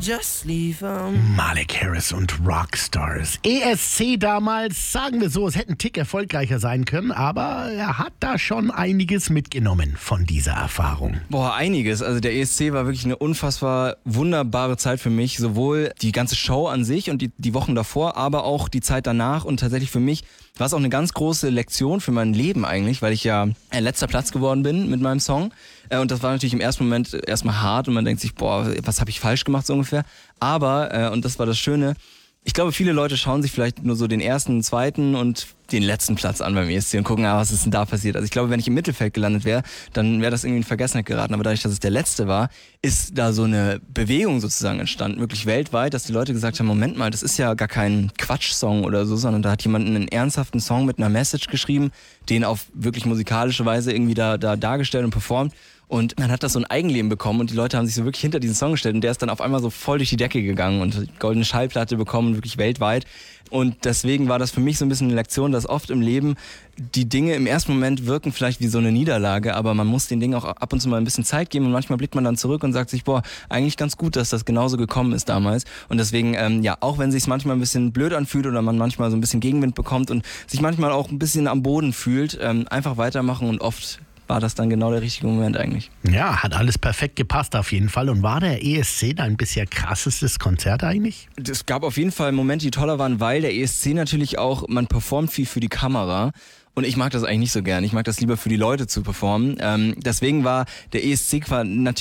Just leave 'em. Malik Harris und Rockstars. ESC damals, sagen wir so, es hätte ein Tick erfolgreicher sein können, aber er hat da schon einiges mitgenommen von dieser Erfahrung. Boah, einiges. Also der ESC war wirklich eine unfassbar wunderbare Zeit für mich. Sowohl die ganze Show an sich und die Wochen davor, aber auch die Zeit danach. Und tatsächlich für mich war es auch eine ganz große Lektion für mein Leben eigentlich, weil ich ja letzter Platz geworden bin mit meinem Song. Und das war natürlich im ersten Moment erstmal hart und man denkt sich, boah, was habe ich falsch gemacht so ungefähr. Aber, und das war das Schöne, ich glaube, viele Leute schauen sich vielleicht nur so den ersten, zweiten und den letzten Platz an beim ESC und gucken, was ist denn da passiert. Also ich glaube, wenn ich im Mittelfeld gelandet wäre, dann wäre das irgendwie in Vergessenheit geraten. Aber dadurch, dass es der letzte war, ist da so eine Bewegung sozusagen entstanden, wirklich weltweit, dass die Leute gesagt haben, Moment mal, das ist ja gar kein Quatsch-Song oder so, sondern da hat jemand einen ernsthaften Song mit einer Message geschrieben, den auf wirklich musikalische Weise irgendwie da dargestellt und performt. Und dann hat das so ein Eigenleben bekommen und die Leute haben sich so wirklich hinter diesen Song gestellt und der ist dann auf einmal so voll durch die Decke gegangen und goldene Schallplatte bekommen, wirklich weltweit. Und deswegen war das für mich so ein bisschen eine Lektion, dass oft im Leben die Dinge im ersten Moment wirken vielleicht wie so eine Niederlage, aber man muss den Dingen auch ab und zu mal ein bisschen Zeit geben und manchmal blickt man dann zurück und sagt sich, boah, eigentlich ganz gut, dass das genauso gekommen ist damals. Und deswegen, auch wenn es sich manchmal ein bisschen blöd anfühlt oder man manchmal so ein bisschen Gegenwind bekommt und sich manchmal auch ein bisschen am Boden fühlt, einfach weitermachen und oft war das dann genau der richtige Moment eigentlich. Ja, hat alles perfekt gepasst auf jeden Fall. Und war der ESC dein bisher krassestes Konzert eigentlich? Es gab auf jeden Fall Momente, die toller waren, weil der ESC natürlich auch, man performt viel für die Kamera. Und ich mag das eigentlich nicht so gern. Ich mag das lieber für die Leute zu performen. Deswegen war der ESC natürlich